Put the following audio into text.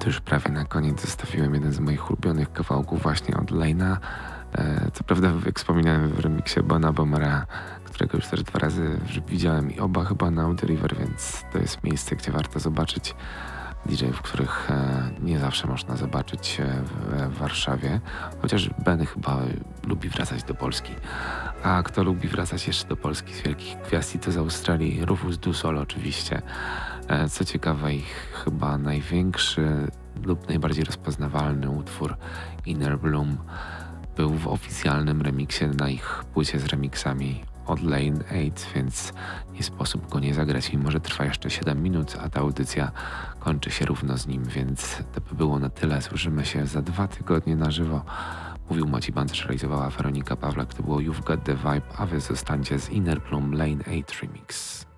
To już prawie na koniec zostawiłem jeden z moich ulubionych kawałków właśnie od Lane'a. Co prawda, jak wspominałem, w remiksie Bona Bomera, którego już też 2 razy widziałem i oba chyba na Audi River, więc to jest miejsce, gdzie warto zobaczyć DJ-ów, których nie zawsze można zobaczyć w Warszawie, chociaż Ben chyba lubi wracać do Polski. A kto lubi wracać jeszcze do Polski z wielkich gwiazd, to z Australii Rufus Du Sol oczywiście. Co ciekawe, ich chyba największy lub najbardziej rozpoznawalny utwór Inner Bloom był w oficjalnym remiksie na ich płycie z remiksami od Lane 8, więc nie sposób go nie zagrać, mimo że trwa jeszcze 7 minut, a ta audycja kończy się równo z nim, więc to by było na tyle. Słyszymy się za 2 tygodnie na żywo. Mówił Maciej Bancerz, realizowała Weronika Pawlak, to było You've Got The Vibe, a wy zostańcie z Inner Bloom Lane 8 Remix.